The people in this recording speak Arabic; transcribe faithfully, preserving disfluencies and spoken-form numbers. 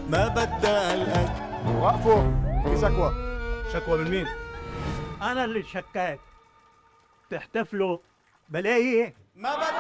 ما بدها الأكل. وقفوا، في شكوى. شكوى من مين؟ أنا اللي شكيت. تحتفلوا بلاقي ما بدها